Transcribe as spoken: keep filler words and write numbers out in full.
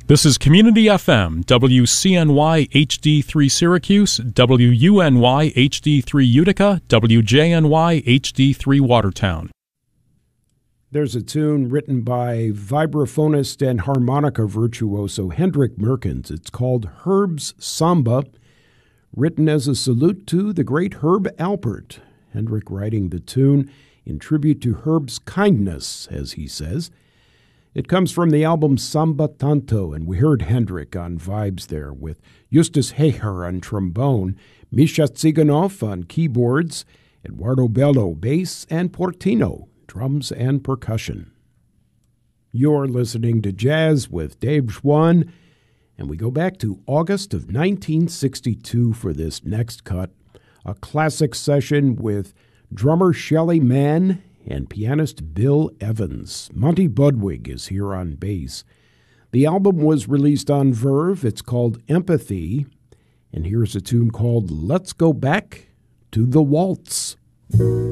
This is Community F M, W C N Y H D three Syracuse, W U N Y H D three Utica, W J N Y H D three Watertown. There's a tune written by vibraphonist and harmonica virtuoso Hendrik Merkens. It's called Herb's Samba, written as a salute to the great Herb Alpert. Hendrik writing the tune in tribute to Herb's kindness, as he says. It comes from the album Samba Tanto, and we heard Hendrik on vibes there with Justus Heger on trombone, Misha Tsiganov on keyboards, Eduardo Bello bass, and Portino drums and percussion. You're listening to Jazz with Dave Schwann, and we go back to August of nineteen sixty-two for this next cut, a classic session with drummer Shelly Manne and pianist Bill Evans. Monty Budwig is here on bass. The album was released on Verve. It's called Empathy. And here's a tune called Let's Go Back to the Waltz.